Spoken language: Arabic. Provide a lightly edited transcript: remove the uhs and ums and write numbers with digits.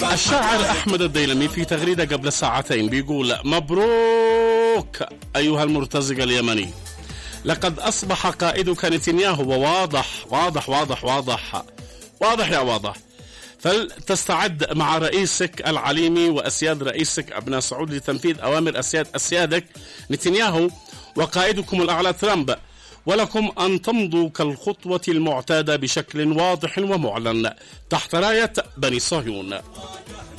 الشاعر أحمد الديلمي في تغريدة قبل ساعتين بيقول: مبروك أيها المرتزق اليمني، لقد أصبح قائدك نتنياهو وواضح واضح واضح واضح واضح يا واضح، فلتستعد مع رئيسك العليمي وأسياد رئيسك أبناء سعود لتنفيذ أوامر أسيادك نتنياهو وقائدكم الأعلى ترامب، ولكم أن تمضوا كالخطوة المعتادة بشكل واضح ومعلن تحت راية بني صهيون.